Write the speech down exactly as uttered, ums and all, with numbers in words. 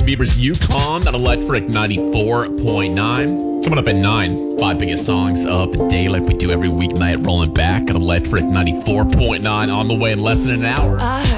Bieber's Yukon at Electric ninety-four point nine. Coming up at nine, five biggest songs of the day like we do every weeknight, rolling back at Electric ninety-four point nine on the way in less than an hour. I